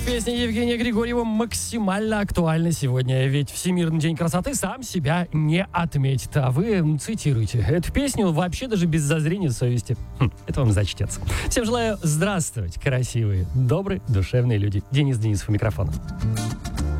Песня Евгения Григорьева максимально актуальна сегодня, ведь Всемирный день красоты сам себя не отметит. А вы цитируете эту песню вообще даже без зазрения совести. Это вам зачтется. Всем желаю здравствовать, красивые, добрые, душевные люди. Денис Денисов у микрофона.